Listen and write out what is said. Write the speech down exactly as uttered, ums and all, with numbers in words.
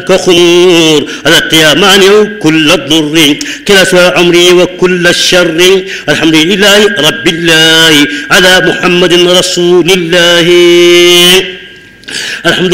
كخمور رزقت يا مانع كل الضر كلا سوى عمري وكل الشر الحمد لله رب الله على محمد رسول الله الحمد